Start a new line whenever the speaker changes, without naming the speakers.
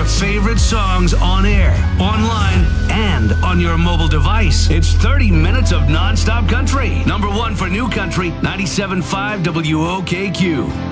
favorite songs on air, online, and on your mobile device. It's 30 minutes of non-stop country. Number one for new country, 97.5 WOKQ.